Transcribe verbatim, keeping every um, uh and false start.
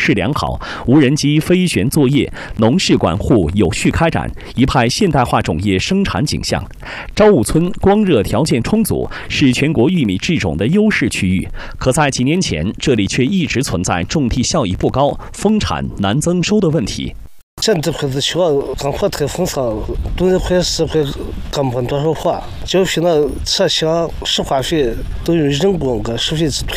势良好，无人机飞旋作业，农事管护有序开展，一派现代化种业生产景象。昭务村光热条件充足，是全国玉米制种的优势区域。可在几年前，这里却一直存在种地效益不高、丰产难增收的问题。 现在块子小，干活太丰盛，种一块十块干不多少活。交皮呢，车厢、施化费都用人工个施肥制推。